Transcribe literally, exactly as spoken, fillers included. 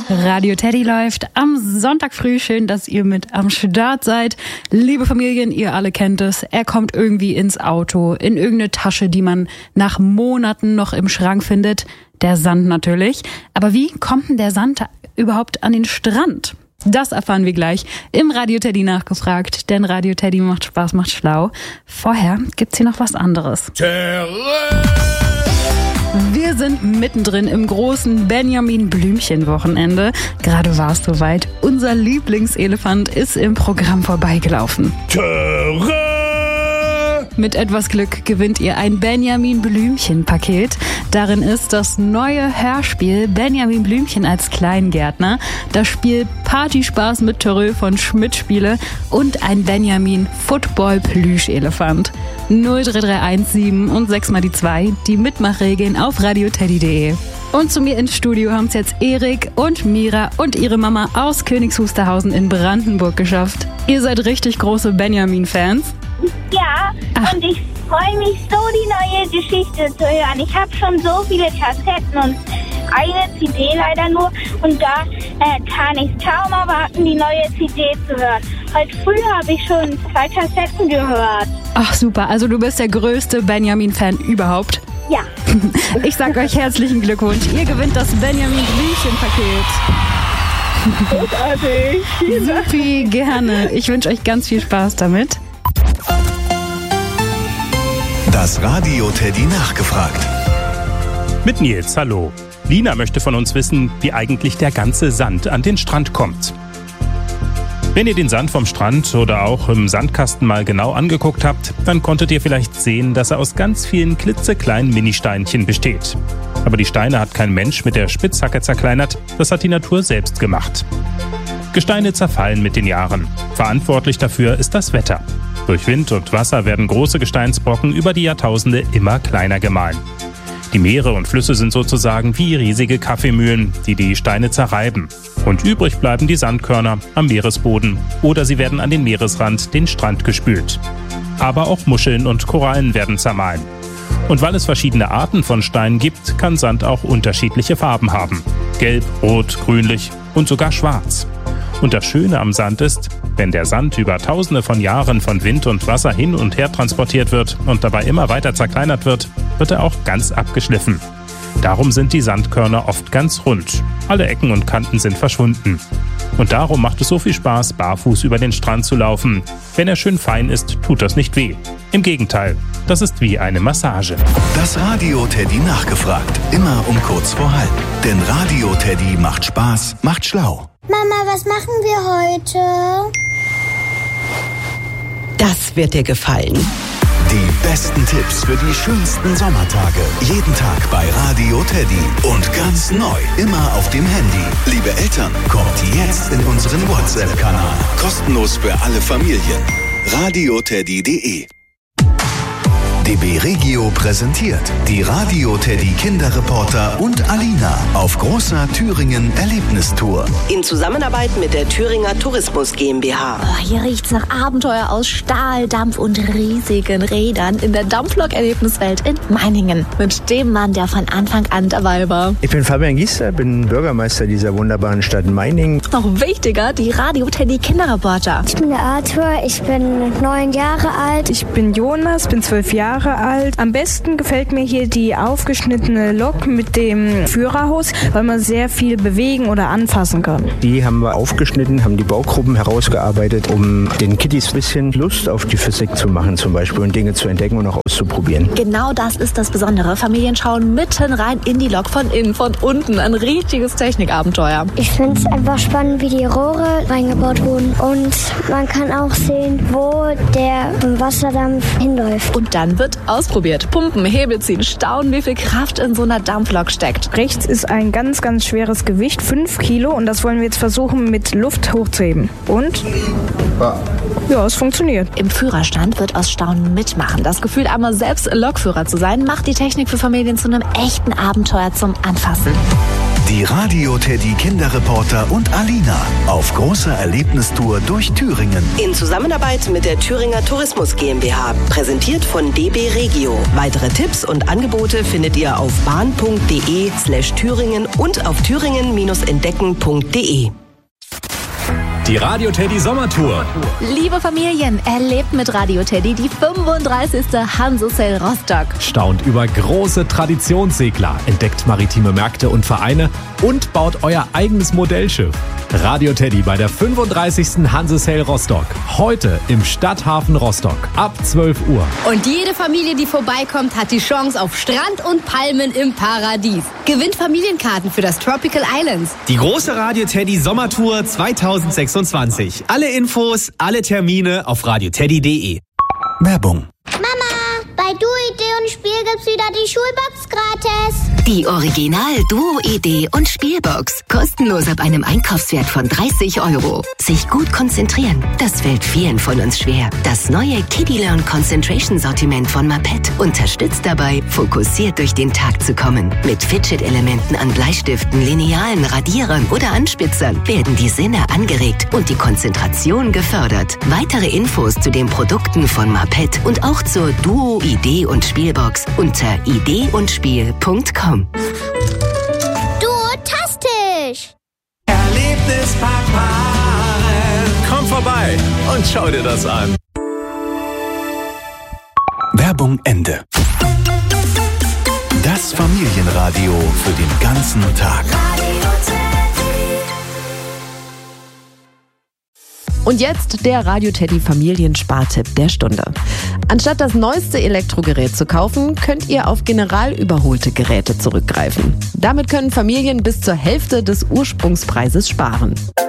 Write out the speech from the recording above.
Radio Teddy läuft am Sonntag früh. Schön, dass ihr mit am Start seid. Liebe Familien, ihr alle kennt es. Er kommt irgendwie ins Auto, in irgendeine Tasche, die man nach Monaten noch im Schrank findet. Der Sand natürlich. Aber wie kommt denn der Sand überhaupt an den Strand? Das erfahren wir gleich im Radio Teddy nachgefragt. Denn Radio Teddy macht Spaß, macht schlau. Vorher gibt's hier noch was anderes. Terrain! Wir sind mittendrin im großen Benjamin-Blümchen-Wochenende. Gerade war es soweit. Unser Lieblingselefant ist im Programm vorbeigelaufen. Terrain! Mit etwas Glück gewinnt ihr ein Benjamin-Blümchen-Paket. Darin ist das neue Hörspiel Benjamin Blümchen als Kleingärtner, das Spiel Partyspaß mit Terrö von Schmidt-Spiele und ein Benjamin-Football-Plüsch-Elefant. null drei drei eins sieben und sechs mal die zwei, die Mitmachregeln auf radioteddy punkt de. Und zu mir ins Studio haben es jetzt Erik und Mira und ihre Mama aus Königs Wusterhausen in Brandenburg geschafft. Ihr seid richtig große Benjamin-Fans? Ja, Ach. und ich freue mich so, die neue Geschichte zu hören. Ich habe schon so viele Kassetten und eine C D leider nur. Und da äh, kann ich kaum erwarten, die neue C D zu hören. Heute früh habe ich schon zwei Kassetten gehört. Ach super, also du bist der größte Benjamin-Fan überhaupt. Ja. Ich sag euch herzlichen Glückwunsch. Ihr gewinnt das Benjamin-Blümchen-Paket. Großartig. Supi, gerne. Ich wünsche euch ganz viel Spaß damit. Das Radio Teddy nachgefragt. Mit Nils, hallo. Lina möchte von uns wissen, wie eigentlich der ganze Sand an den Strand kommt. Wenn ihr den Sand vom Strand oder auch im Sandkasten mal genau angeguckt habt, dann konntet ihr vielleicht sehen, dass er aus ganz vielen klitzekleinen Ministeinchen besteht. Aber die Steine hat kein Mensch mit der Spitzhacke zerkleinert, das hat die Natur selbst gemacht. Gesteine zerfallen mit den Jahren. Verantwortlich dafür ist das Wetter. Durch Wind und Wasser werden große Gesteinsbrocken über die Jahrtausende immer kleiner gemahlen. Die Meere und Flüsse sind sozusagen wie riesige Kaffeemühlen, die die Steine zerreiben. Und übrig bleiben die Sandkörner am Meeresboden oder sie werden an den Meeresrand, den Strand gespült. Aber auch Muscheln und Korallen werden zermahlen. Und weil es verschiedene Arten von Steinen gibt, kann Sand auch unterschiedliche Farben haben. Gelb, rot, grünlich und sogar schwarz. Und das Schöne am Sand ist, wenn der Sand über tausende von Jahren von Wind und Wasser hin und her transportiert wird und dabei immer weiter zerkleinert wird, wird er auch ganz abgeschliffen. Darum sind die Sandkörner oft ganz rund. Alle Ecken und Kanten sind verschwunden. Und darum macht es so viel Spaß, barfuß über den Strand zu laufen. Wenn er schön fein ist, tut das nicht weh. Im Gegenteil, das ist wie eine Massage. Das Radio Teddy nachgefragt. Immer um kurz vor halb. Denn Radio Teddy macht Spaß, macht schlau. Mama, was machen wir heute? Das wird dir gefallen. Die besten Tipps für die schönsten Sommertage. Jeden Tag bei Radio Teddy. Und ganz neu, immer auf dem Handy. Liebe Eltern, kommt jetzt in unseren WhatsApp-Kanal. Kostenlos für alle Familien. radioteddy punkt de. D B Regio präsentiert die Radio Teddy Kinderreporter und Alina auf großer Thüringen Erlebnistour. In Zusammenarbeit mit der Thüringer Tourismus GmbH. Oh, hier riecht's nach Abenteuer aus Stahl, Dampf und riesigen Rädern in der Dampflok-Erlebniswelt in Meiningen. Mit dem Mann, der von Anfang an dabei war. Ich bin Fabian Giester, bin Bürgermeister dieser wunderbaren Stadt Meiningen. Noch wichtiger, die Radio Teddy Kinderreporter. Ich bin der Arthur, ich bin neun Jahre alt. Ich bin Jonas, bin zwölf Jahre alt. Am besten gefällt mir hier die aufgeschnittene Lok mit dem Führerhaus, weil man sehr viel bewegen oder anfassen kann. Die haben wir aufgeschnitten, haben die Baugruppen herausgearbeitet, um den Kiddies ein bisschen Lust auf die Physik zu machen zum Beispiel und Dinge zu entdecken und auch auszuprobieren. Genau das ist das Besondere. Familien schauen mitten rein in die Lok, von innen, von unten. Ein richtiges Technikabenteuer. Ich finde es einfach spannend, wie die Rohre reingebaut wurden. Und man kann auch sehen, wo der Wasserdampf hinläuft. Und dann wird ausprobiert. Pumpen, Hebel ziehen, staunen, wie viel Kraft in so einer Dampflok steckt. Rechts ist ein ganz, ganz schweres Gewicht, fünf Kilo. Und das wollen wir jetzt versuchen, mit Luft hochzuheben. Und? Ja, es funktioniert. Im Führerstand wird aus Staunen mitmachen. Das Gefühl, einmal selbst Lokführer zu sein, macht die Technik für Familien zu einem echten Abenteuer zum Anfassen. Die Radio Teddy Kinderreporter und Alina auf großer Erlebnistour durch Thüringen. In Zusammenarbeit mit der Thüringer Tourismus GmbH. Präsentiert von D B Regio. Weitere Tipps und Angebote findet ihr auf bahn.de slash Thüringen und auf thüringen-entdecken punkt de. Die Radio Teddy Sommertour. Liebe Familien, erlebt mit Radio Teddy die fünfunddreißigste Hansesail Rostock. Staunt über große Traditionssegler, entdeckt maritime Märkte und Vereine und baut euer eigenes Modellschiff. Radio Teddy bei der fünfunddreißigsten Hansesail Rostock. Heute im Stadthafen Rostock ab zwölf Uhr. Und jede Familie, die vorbeikommt, hat die Chance auf Strand und Palmen im Paradies. Gewinnt Familienkarten für das Tropical Islands. Die große Radio Teddy Sommertour zweitausendsechsundzwanzig. Alle Infos, alle Termine auf radioteddy punkt de. Werbung. Mama, bei Duo-Idee und Spiel gibt's wieder die Schulbox gratis. Die Original Duo-Idee und Spielbox. Kostenlos ab einem Einkaufswert von dreißig Euro. Sich gut konzentrieren, das fällt vielen von uns schwer. Das neue Kiddie Learn Concentration Sortiment von Mapet unterstützt dabei, fokussiert durch den Tag zu kommen. Mit Fidget-Elementen an Bleistiften, Linealen, Radierern oder Anspitzern werden die Sinne angeregt und die Konzentration gefördert. Weitere Infos zu den Produkten von Mapet und auch zur Duo-Idee und Spielbox unter idee und spiel punkt com. Duotastisch! Erlebnispark Maren. Komm vorbei und schau dir das an. Werbung Ende. Das Familienradio für den ganzen Tag. Und jetzt der Radio Teddy Familienspartipp der Stunde. Anstatt das neueste Elektrogerät zu kaufen, könnt ihr auf general überholte Geräte zurückgreifen. Damit können Familien bis zur Hälfte des Ursprungspreises sparen.